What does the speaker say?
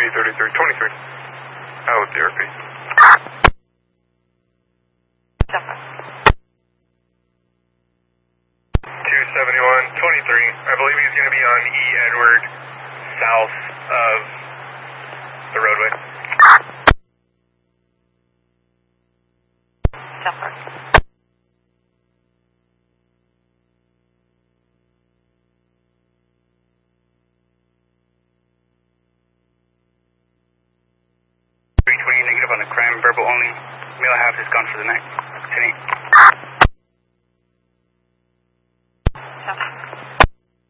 33, 23. Out with the airspeed. 271, 23. I believe he's going to be on E. Edward, south of the roadway. Jumper. -320 negative on the crime, verbal only. Male half is gone for the night. 10-8.